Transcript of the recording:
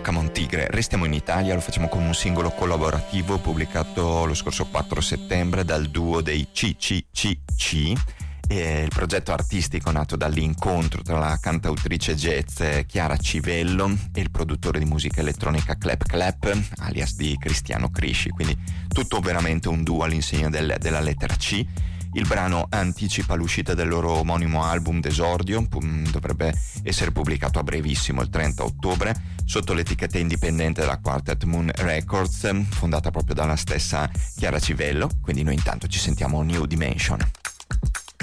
Come on Tigre. Restiamo in Italia, lo facciamo con un singolo collaborativo pubblicato lo scorso 4 settembre dal duo dei CCCC. Il progetto artistico nato dall'incontro tra la cantautrice jazz Chiara Civello e il produttore di musica elettronica Clap Clap, alias di Cristiano Crisci, quindi tutto veramente un duo all'insegna della lettera C. Il brano anticipa l'uscita del loro omonimo album d'esordio, dovrebbe essere pubblicato a brevissimo, il 30 ottobre, sotto l'etichetta indipendente della Quartet Moon Records, fondata proprio dalla stessa Chiara Civello. Quindi noi intanto ci sentiamo New Dimension.